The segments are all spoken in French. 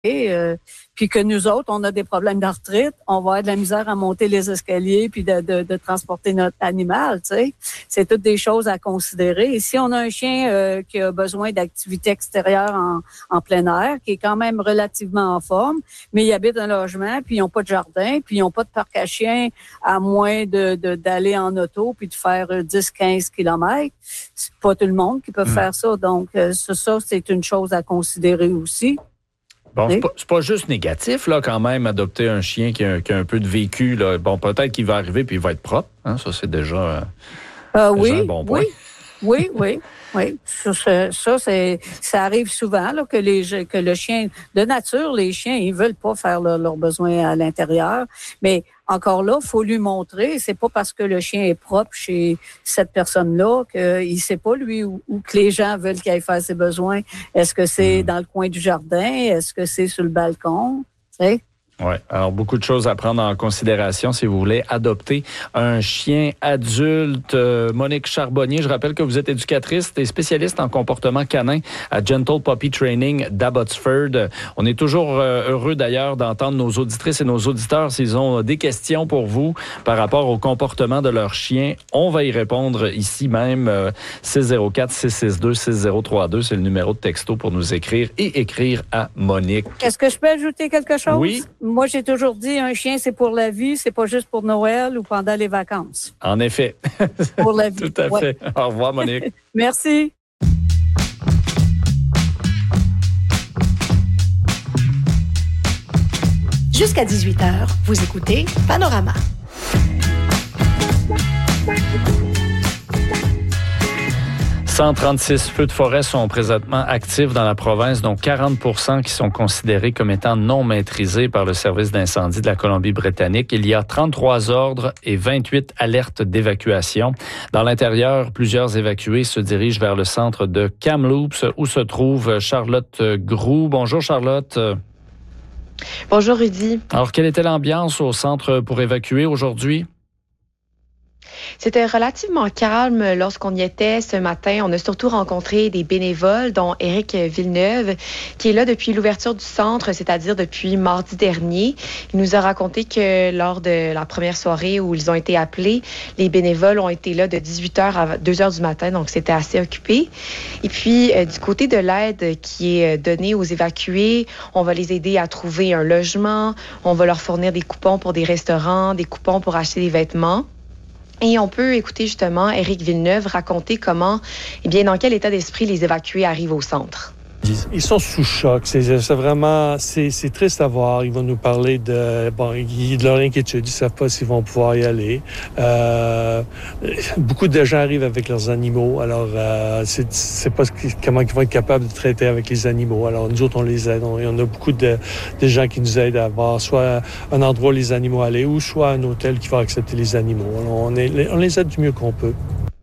puis que nous autres, on a des problèmes d'arthrite, on va avoir de la misère à monter les escaliers puis de transporter notre animal, tu sais. C'est toutes des choses à considérer. Et si on a un chien qui a besoin d'activité extérieure en plein air, qui est quand même relativement en forme, mais il habite un logement, puis ils n'ont pas de jardin, puis ils n'ont pas de parc à chiens à moins d'aller en auto puis de faire 10-15 kilomètres, c'est pas tout le monde qui peut faire ça. Donc, ça, c'est une chose à considérer aussi. Bon, c'est pas juste négatif, là, quand même, adopter un chien qui a un peu de vécu, là. Bon, peut-être qu'il va arriver puis il va être propre, hein? Ça, c'est déjà, un bon point. Oui. Ça arrive souvent, là, que le chien, de nature, les chiens, ils veulent pas faire leurs besoins à l'intérieur. Mais encore là, faut lui montrer. C'est pas parce que le chien est propre chez cette personne-là qu'il sait pas, lui, où que les gens veulent qu'il aille faire ses besoins. Est-ce que c'est dans le coin du jardin? Est-ce que c'est sur le balcon? Tu sais? Oui. Alors, beaucoup de choses à prendre en considération si vous voulez adopter un chien adulte. Monique Charbonnier, je rappelle que vous êtes éducatrice et spécialiste en comportement canin à Gentle Puppy Training d'Abbotsford. On est toujours heureux d'ailleurs d'entendre nos auditrices et nos auditeurs s'ils ont des questions pour vous par rapport au comportement de leur chien. On va y répondre ici même. 604-662-6032, c'est le numéro de texto pour nous écrire et écrire à Monique. Est-ce que je peux ajouter quelque chose? Oui. Moi, j'ai toujours dit, un chien, c'est pour la vie, c'est pas juste pour Noël ou pendant les vacances. En effet. Pour la vie. Tout à fait. Au revoir, Monique. Merci. Jusqu'à 18h, vous écoutez Panorama. « 136 feux de forêt sont présentement actifs dans la province, dont 40% qui sont considérés comme étant non maîtrisés par le service d'incendie de la Colombie-Britannique. Il y a 33 ordres et 28 alertes d'évacuation. Dans l'intérieur, plusieurs évacués se dirigent vers le centre de Kamloops, où se trouve Charlotte Groux. Bonjour, Charlotte. Bonjour, Rudy. Alors, quelle était l'ambiance au centre pour évacuer aujourd'hui? C'était relativement calme lorsqu'on y était ce matin. On a surtout rencontré des bénévoles, dont Éric Villeneuve, qui est là depuis l'ouverture du centre, c'est-à-dire depuis mardi dernier. Il nous a raconté que lors de la première soirée où ils ont été appelés, les bénévoles ont été là de 18h à 2h du matin, donc c'était assez occupé. Et puis, du côté de l'aide qui est donnée aux évacués, on va les aider à trouver un logement, on va leur fournir des coupons pour des restaurants, des coupons pour acheter des vêtements. Et on peut écouter justement Éric Villeneuve raconter comment, dans quel état d'esprit les évacués arrivent au centre. Ils sont sous choc. C'est vraiment, c'est triste à voir. Ils vont nous parler de leur inquiétude. Ils savent pas s'ils vont pouvoir y aller. Beaucoup de gens arrivent avec leurs animaux. Alors, c'est pas comment ils vont être capables de traiter avec les animaux. Alors, nous autres, on les aide. On a beaucoup de gens qui nous aident à avoir soit un endroit où les animaux allaient ou soit un hôtel qui va accepter les animaux. Alors, on les aide du mieux qu'on peut.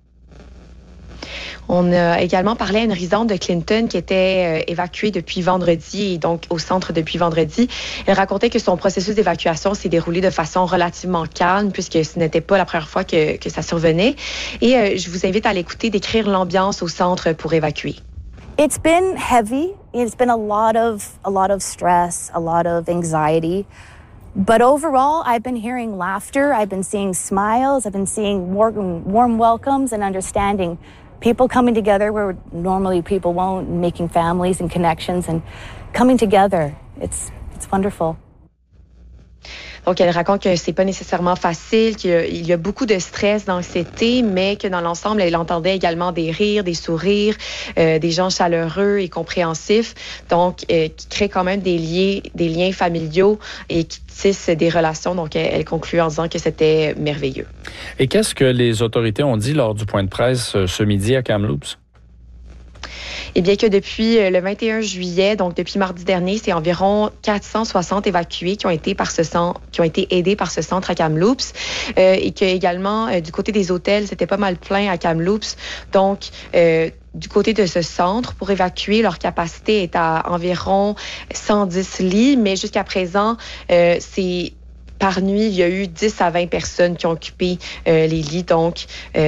On a également parlé à une résidente de Clinton qui était évacuée depuis vendredi et donc au centre depuis vendredi. Elle racontait que son processus d'évacuation s'est déroulé de façon relativement calme puisque ce n'était pas la première fois que ça survenait. Et je vous invite à l'écouter décrire l'ambiance au centre pour évacuer. It's been heavy. It's been a lot of stress, a lot of anxiety. But overall, I've been hearing laughter. I've been seeing smiles. I've been seeing warm welcomes and understanding. People coming together where normally people won't, making families and connections and coming together. It's wonderful. Donc, elle raconte que c'est pas nécessairement facile, qu'il y a beaucoup de stress, d'anxiété, mais que dans l'ensemble, elle entendait également des rires, des sourires, des gens chaleureux et compréhensifs, donc qui créent quand même des liens familiaux et qui tissent des relations. Donc, elle conclut en disant que c'était merveilleux. Et qu'est-ce que les autorités ont dit lors du point de presse ce midi à Kamloops? Eh bien que depuis le 21 juillet, donc depuis mardi dernier, c'est environ 460 évacués qui ont été aidés par ce centre à Kamloops et que également du côté des hôtels, c'était pas mal plein à Kamloops. Donc du côté de ce centre, pour évacuer, leur capacité est à environ 110 lits, mais jusqu'à présent, c'est par nuit, il y a eu 10 à 20 personnes qui ont occupé les lits. Donc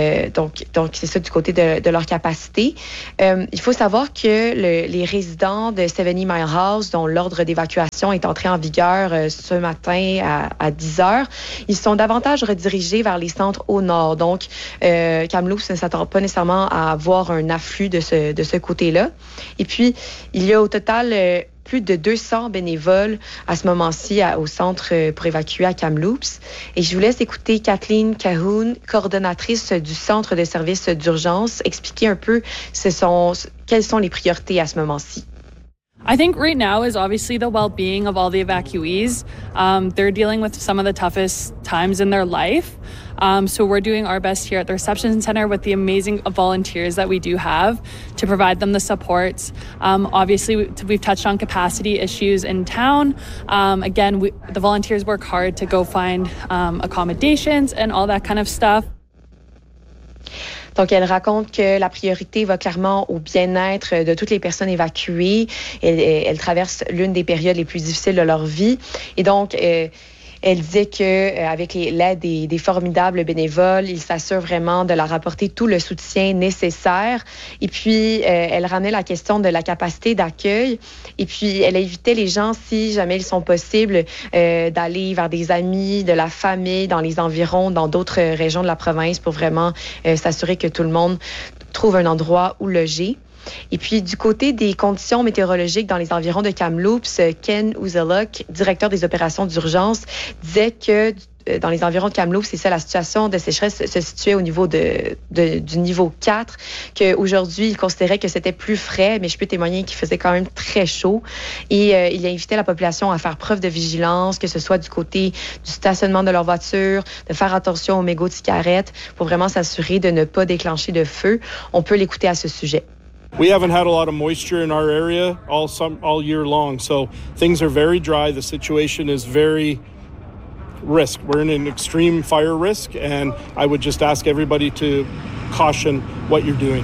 c'est ça du côté de leur capacité. Il faut savoir que les résidents de 70 Mile House, dont l'ordre d'évacuation est entré en vigueur ce matin à 10 heures, ils sont davantage redirigés vers les centres au nord. Donc, Kamloops ne s'attend pas nécessairement à avoir un afflux de ce côté-là. Et puis, il y a au total plus de 200 bénévoles à ce moment-ci au centre pour évacuer à Kamloops. Et je vous laisse écouter Kathleen Cahoon, coordonnatrice du centre de services d'urgence, expliquer un peu quelles sont les priorités à ce moment-ci. I think right now is obviously the well-being of all the evacuees. They're dealing with some of the toughest times in their life. So we're doing our best here at the reception center with the amazing volunteers that we do have to provide them the supports. Obviously, we've touched on capacity issues in town. Again, the volunteers work hard to go find accommodations and all that kind of stuff. Donc, elle raconte que la priorité va clairement au bien-être de toutes les personnes évacuées. Elle traverse l'une des périodes les plus difficiles de leur vie. Et donc, elle disait qu'avec l'aide des formidables bénévoles, ils s'assurent vraiment de leur apporter tout le soutien nécessaire. Et puis, elle ramenait la question de la capacité d'accueil. Et puis, elle invitait les gens, si jamais ils sont possibles, d'aller vers des amis, de la famille, dans les environs, dans d'autres régions de la province pour vraiment s'assurer que tout le monde trouve un endroit où loger. Et puis, du côté des conditions météorologiques dans les environs de Kamloops, Ken Uzelok, directeur des opérations d'urgence, disait que dans les environs de Kamloops, c'est ça, la situation de sécheresse se situait au niveau du niveau 4, qu'aujourd'hui, il considérait que c'était plus frais, mais je peux témoigner qu'il faisait quand même très chaud. Et il invitait la population à faire preuve de vigilance, que ce soit du côté du stationnement de leur voiture, de faire attention aux mégots de cigarettes, pour vraiment s'assurer de ne pas déclencher de feu. On peut l'écouter à ce sujet. We haven't had a lot of moisture in our area all year long, so things are very dry. The situation is very risk. We're in an extreme fire risk, and I would just ask everybody to caution what you're doing.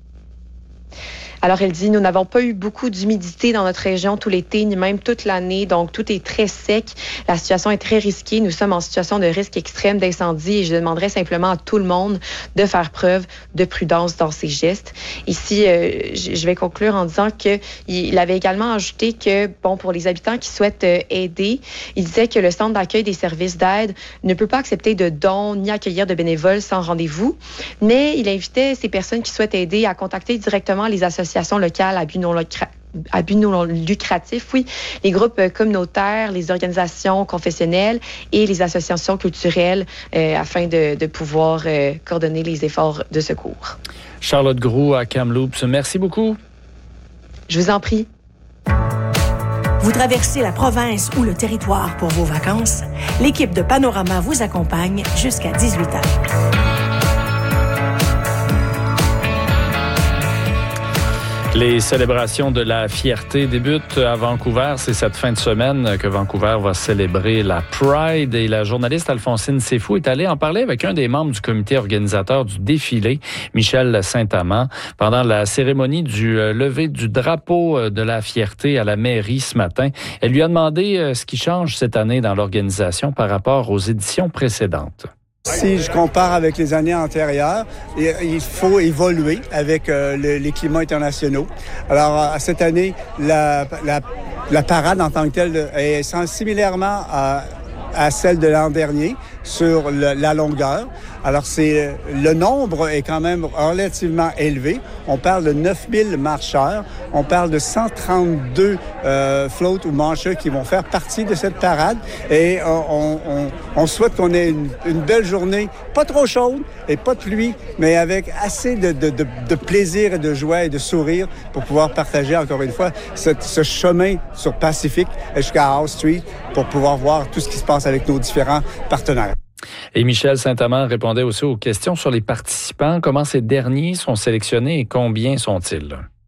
Alors, elle dit, nous n'avons pas eu beaucoup d'humidité dans notre région tout l'été, ni même toute l'année. Donc, tout est très sec. La situation est très risquée. Nous sommes en situation de risque extrême d'incendie et je demanderais simplement à tout le monde de faire preuve de prudence dans ses gestes. Ici, je vais conclure en disant qu'il avait également ajouté que, bon, pour les habitants qui souhaitent aider, il disait que le centre d'accueil des services d'aide ne peut pas accepter de dons ni accueillir de bénévoles sans rendez-vous. Mais il invitait ces personnes qui souhaitent aider à contacter directement les associations locales à but non lucratif, les groupes communautaires, les organisations confessionnelles et les associations culturelles afin de pouvoir coordonner les efforts de secours. Charlotte Groulx à Kamloops, merci beaucoup. Je vous en prie. Vous traversez la province ou le territoire pour vos vacances? L'équipe de Panorama vous accompagne jusqu'à 18h. Les célébrations de la fierté débutent à Vancouver. C'est cette fin de semaine que Vancouver va célébrer la Pride. Et la journaliste Alphonsine Seyfou est allée en parler avec un des membres du comité organisateur du défilé, Michel Saint-Amand, pendant la cérémonie du lever du drapeau de la fierté à la mairie ce matin. Elle lui a demandé ce qui change cette année dans l'organisation par rapport aux éditions précédentes. Si je compare avec les années antérieures, il faut évoluer avec les climats internationaux. Alors, cette année, la parade en tant que telle est similairement à celle de l'an dernier sur la longueur. Alors, le nombre est quand même relativement élevé. On parle de 9000 marcheurs. On parle de 132 floats ou marcheurs qui vont faire partie de cette parade. Et on souhaite qu'on ait une belle journée, pas trop chaude et pas de pluie, mais avec assez de plaisir et de joie et de sourire pour pouvoir partager encore une fois ce chemin sur Pacific jusqu'à House Street pour pouvoir voir tout ce qui se passe avec nos différents partenaires. Et Michel Saint-Amand répondait aussi aux questions sur les participants. Comment ces derniers sont sélectionnés et combien sont-ils?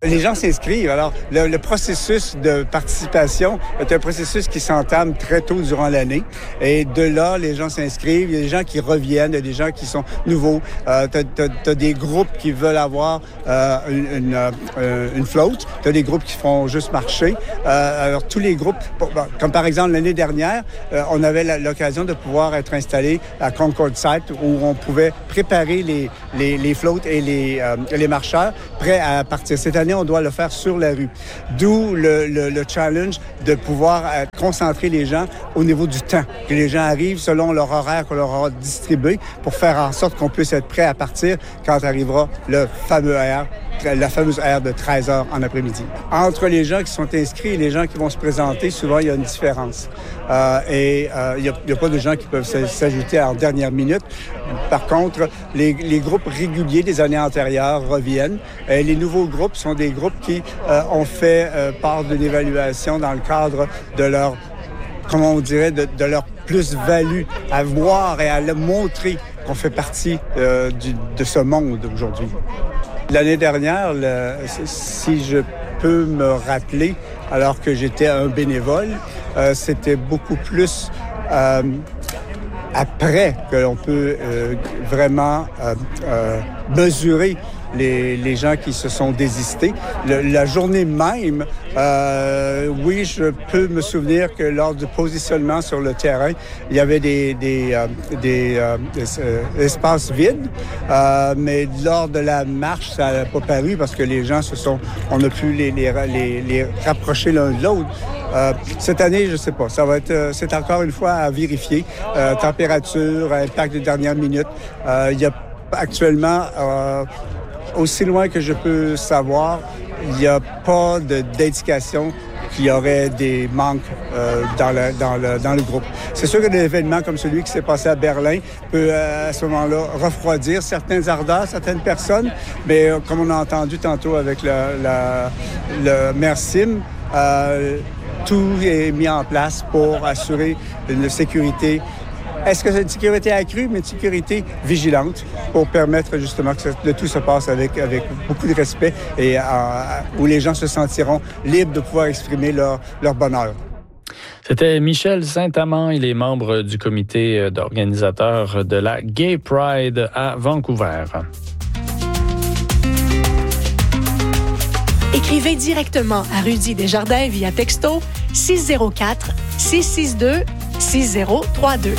Les gens s'inscrivent. Alors, le processus de participation est un processus qui s'entame très tôt durant l'année. Et de là, les gens s'inscrivent. Il y a des gens qui reviennent, il y a des gens qui sont nouveaux. T'as des groupes qui veulent avoir une float. T'as des groupes qui font juste marcher. Alors, tous les groupes, comme par exemple l'année dernière, on avait l'occasion de pouvoir être installé à Concord Site où on pouvait préparer les floats et les marcheurs prêts à partir. Cette année, on doit le faire sur la rue. D'où le challenge de pouvoir concentrer les gens au niveau du temps. Que les gens arrivent selon leur horaire qu'on leur aura distribué pour faire en sorte qu'on puisse être prêt à partir quand arrivera la fameuse heure de 13h en après-midi. Entre les gens qui sont inscrits et les gens qui vont se présenter, souvent, il y a une différence. Il n'y a pas de gens qui peuvent s'ajouter en dernière minute. Par contre, les groupes réguliers des années antérieures reviennent. Les nouveaux groupes sont des groupes qui ont fait part d'une évaluation dans le cadre de leur, comment on dirait, de leur plus-value à voir et à le montrer qu'on fait partie de ce monde aujourd'hui. L'année dernière, si je peux me rappeler, alors que j'étais un bénévole, c'était beaucoup plus après que l'on peut vraiment mesurer les gens qui se sont désistés. La journée même, oui, je peux me souvenir que lors du positionnement sur le terrain, il y avait des espaces vides, mais lors de la marche, ça n'a pas paru parce que les gens on a pu les rapprocher l'un de l'autre. Cette année, je sais pas, c'est encore une fois à vérifier. Température, impact de dernière minute. Il y a actuellement, aussi loin que je peux savoir, il n'y a pas d'indication qu'il y aurait des manques dans le groupe. C'est sûr que des événements comme celui qui s'est passé à Berlin peut à ce moment-là refroidir certains ardeurs, certaines personnes, mais comme on a entendu tantôt avec le maire Sim, tout est mis en place pour assurer une sécurité. Est-ce que c'est une sécurité accrue, mais une sécurité vigilante pour permettre justement que tout se passe avec beaucoup de respect et où les gens se sentiront libres de pouvoir exprimer leur bonheur. C'était Michel Saint-Amand, il est membre du comité d'organisateur de la Gay Pride à Vancouver. Écrivez directement à Rudy Desjardins via texto 604-662-6032.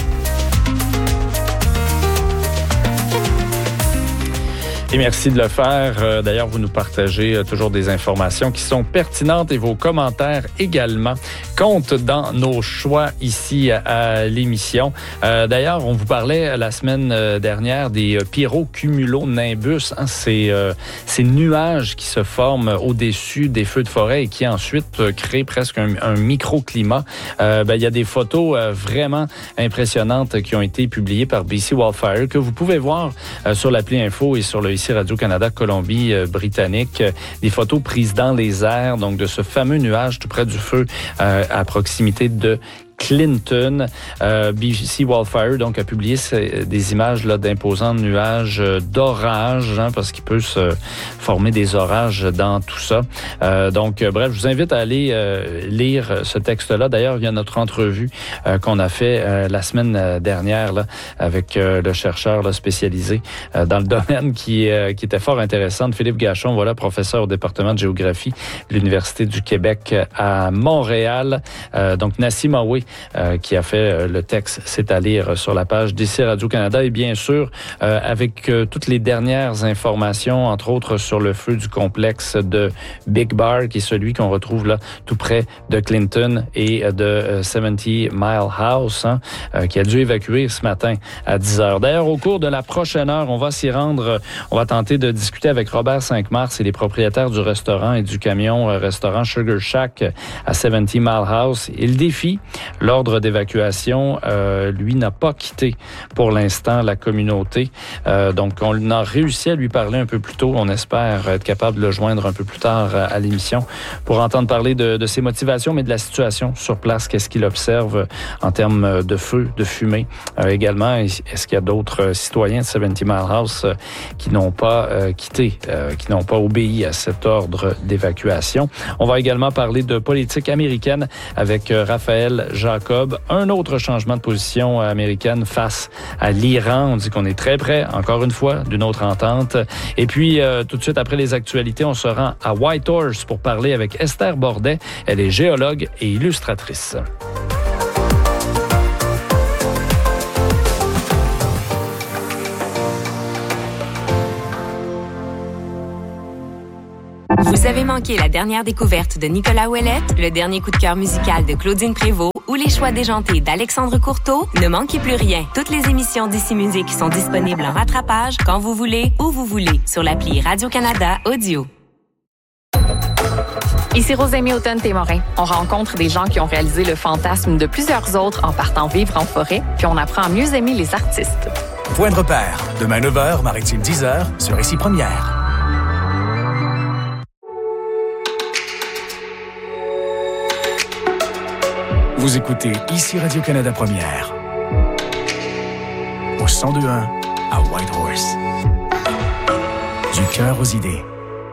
Et merci de le faire. D'ailleurs, vous nous partagez toujours des informations qui sont pertinentes et vos commentaires également comptent dans nos choix ici à l'émission. D'ailleurs, on vous parlait la semaine dernière des pyrocumulonimbus, ces nuages qui se forment au-dessus des feux de forêt et qui ensuite créent presque un microclimat. Il y a des photos vraiment impressionnantes qui ont été publiées par BC Wildfire que vous pouvez voir sur l'appli Info et sur le ici Radio-Canada Colombie-Britannique, des photos prises dans les airs, donc de ce fameux nuage tout près du feu à proximité de Clinton. BC Wildfire donc a publié des images là d'imposants nuages d'orage, parce qu'il peut se former des orages dans tout ça. Bref, je vous invite à aller lire ce texte-là. D'ailleurs, il y a notre entrevue qu'on a fait la semaine dernière là, avec le chercheur là, spécialisé dans le domaine qui était fort intéressante, Philippe Gachon, professeur au département de géographie de l'Université du Québec à Montréal. Donc Nassim Aoué qui a fait le texte, c'est à lire sur la page d'ici Radio-Canada et bien sûr avec toutes les dernières informations, entre autres sur le feu du complexe de Big Bar, qui est celui qu'on retrouve là tout près de Clinton et de 70 Mile House, qui a dû évacuer ce matin à 10h. D'ailleurs, au cours de la prochaine heure, on va s'y rendre. On va tenter de discuter avec Robert Cinq-Mars et les propriétaires du restaurant et du camion restaurant Sugar Shack à 70 Mile House. Il défie L'ordre d'évacuation, lui, n'a pas quitté pour l'instant la communauté. Donc, on a réussi à lui parler un peu plus tôt. On espère être capable de le joindre un peu plus tard à l'émission pour entendre parler de ses motivations, mais de la situation sur place. Qu'est-ce qu'il observe en termes de feu, de fumée également? Est-ce qu'il y a d'autres citoyens de 70 Mile House qui n'ont pas quitté, qui n'ont pas obéi à cet ordre d'évacuation? On va également parler de politique américaine avec Raphaël Jacob. Un autre changement de position américaine face à l'Iran. On dit qu'on est très près, encore une fois, d'une autre entente. Et puis, tout de suite après les actualités, on se rend à Whitehorse pour parler avec Esther Bordet. Elle est géologue et illustratrice. Vous avez manqué la dernière découverte de Nicolas Ouellette, le dernier coup de cœur musical de Claudine Prévost ou les choix déjantés d'Alexandre Courteau? Ne manquez plus rien. Toutes les émissions d'Ici Musique sont disponibles en rattrapage quand vous voulez, où vous voulez, sur l'appli Radio-Canada Audio. Ici Rosemie Automne-Témorin. On rencontre des gens qui ont réalisé le fantasme de plusieurs autres en partant vivre en forêt, puis on apprend à mieux aimer les artistes. Point de repère, demain 9h, Maritime 10h, sur Ici Première. Vous écoutez Ici Radio-Canada Première. Au 102.1 à Whitehorse. Du cœur aux idées.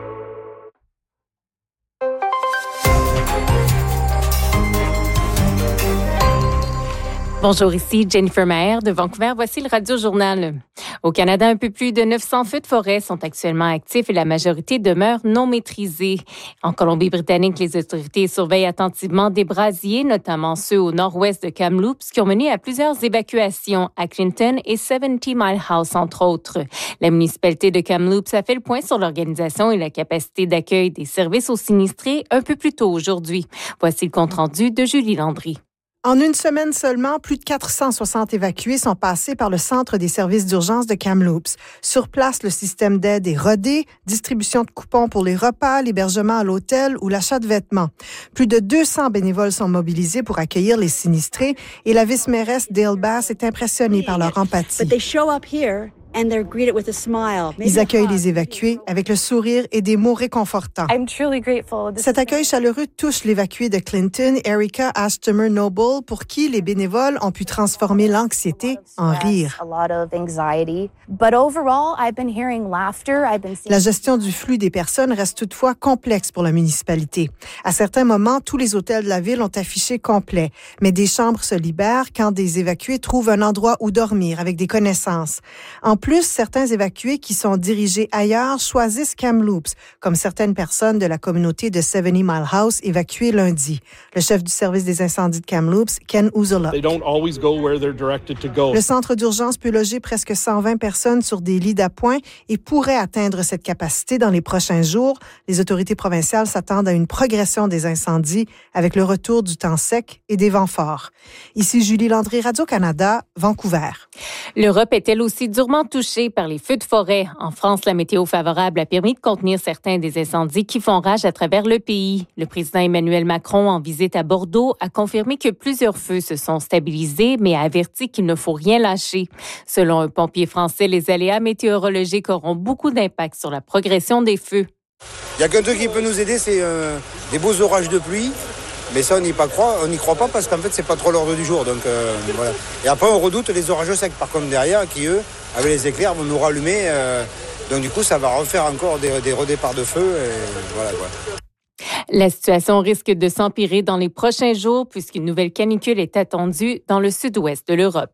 Bonjour, ici Jennifer Maher de Vancouver. Voici le Radio-Journal. Au Canada, un peu plus de 900 feux de forêt sont actuellement actifs et la majorité demeure non maîtrisée. En Colombie-Britannique, les autorités surveillent attentivement des brasiers, notamment ceux au nord-ouest de Kamloops, qui ont mené à plusieurs évacuations à Clinton et 70 Mile House, entre autres. La municipalité de Kamloops a fait le point sur l'organisation et la capacité d'accueil des services aux sinistrés un peu plus tôt aujourd'hui. Voici le compte-rendu de Julie Landry. En une semaine seulement, plus de 460 évacués sont passés par le centre des services d'urgence de Kamloops. Sur place, le système d'aide est rodé, distribution de coupons pour les repas, l'hébergement à l'hôtel ou l'achat de vêtements. Plus de 200 bénévoles sont mobilisés pour accueillir les sinistrés et la vice-mairesse Dale Bass est impressionnée par leur empathie. Ils accueillent les évacués avec le sourire et des mots réconfortants. Cet accueil chaleureux touche l'évacuée de Clinton, Erica Ashtomer-Noble, pour qui les bénévoles ont pu transformer l'anxiété en rire. La gestion du flux des personnes reste toutefois complexe pour la municipalité. À certains moments, tous les hôtels de la ville ont affiché complet, mais des chambres se libèrent quand des évacués trouvent un endroit où dormir avec des connaissances. En plus, certains évacués qui sont dirigés ailleurs choisissent Kamloops, comme certaines personnes de la communauté de 70 Mile House évacuées lundi. Le chef du service des incendies de Kamloops, Ken Uzola. Le centre d'urgence peut loger presque 120 personnes sur des lits d'appoint et pourrait atteindre cette capacité dans les prochains jours. Les autorités provinciales s'attendent à une progression des incendies avec le retour du temps sec et des vents forts. Ici Julie Landry, Radio-Canada, Vancouver. L'Europe est elle aussi durement touchée par les feux de forêt. En France, la météo favorable a permis de contenir certains des incendies qui font rage à travers le pays. Le président Emmanuel Macron, en visite à Bordeaux, a confirmé que plusieurs feux se sont stabilisés, mais a averti qu'il ne faut rien lâcher. Selon un pompier français, les aléas météorologiques auront beaucoup d'impact sur la progression des feux. Il n'y a qu'un truc qui peut nous aider, c'est des beaux orages de pluie. Mais ça, on n'y croit pas parce qu'en fait, c'est pas trop l'ordre du jour. Donc voilà. Et après, on redoute les orages secs, par contre, derrière, qui, eux, avec les éclairs, vont nous rallumer. Donc du coup, ça va refaire encore des redéparts de feu. Et voilà, quoi. La situation risque de s'empirer dans les prochains jours puisqu'une nouvelle canicule est attendue dans le sud-ouest de l'Europe.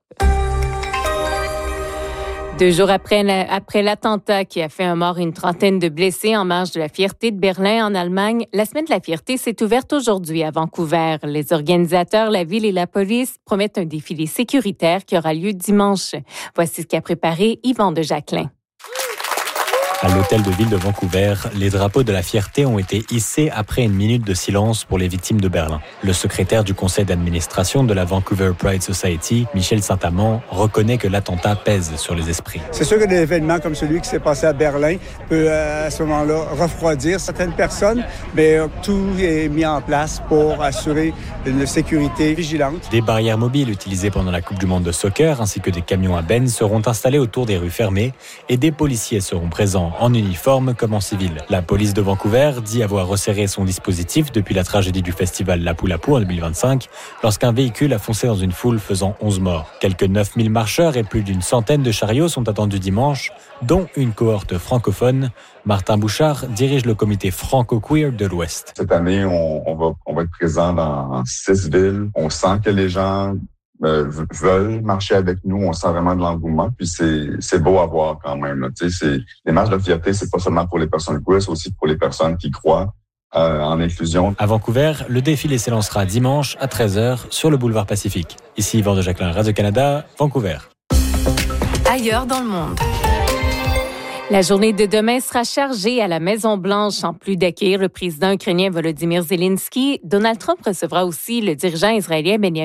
2 jours après l'attentat qui a fait un mort et une trentaine de blessés en marge de la Fierté de Berlin en Allemagne, la Semaine de la Fierté s'est ouverte aujourd'hui à Vancouver. Les organisateurs, la ville et la police promettent un défilé sécuritaire qui aura lieu dimanche. Voici ce qu'a préparé Yvan de Jacquelin. À l'hôtel de ville de Vancouver, les drapeaux de la fierté ont été hissés après une minute de silence pour les victimes de Berlin. Le secrétaire du conseil d'administration de la Vancouver Pride Society, Michel Saint-Amand, reconnaît que l'attentat pèse sur les esprits. C'est sûr que des événements comme celui qui s'est passé à Berlin peut à ce moment-là refroidir certaines personnes, mais tout est mis en place pour assurer une sécurité vigilante. Des barrières mobiles utilisées pendant la Coupe du monde de soccer ainsi que des camions à bennes seront installés autour des rues fermées et des policiers seront présents en uniforme comme en civil. La police de Vancouver dit avoir resserré son dispositif depuis la tragédie du festival Lapu-Lapu en 2025, lorsqu'un véhicule a foncé dans une foule faisant 11 morts. Quelques 9000 marcheurs et plus d'une centaine de chariots sont attendus dimanche, dont une cohorte francophone. Martin Bouchard dirige le comité franco-queer de l'Ouest. Cette année, on va être présent dans 6 villes. On sent que les gens veulent marcher avec nous, on sent vraiment de l'engouement, puis c'est beau à voir quand même. Les marches de fierté, c'est pas seulement pour les personnes queer, c'est aussi pour les personnes qui croient en inclusion. À Vancouver, le défilé s'élancera dimanche à 13h sur le boulevard Pacifique. Ici Yvan de Jacquelin, Radio-Canada, Vancouver. Ailleurs dans le monde. La journée de demain sera chargée à la Maison-Blanche. En plus d'accueillir le président ukrainien Volodymyr Zelensky, Donald Trump recevra aussi le dirigeant israélien Benjamin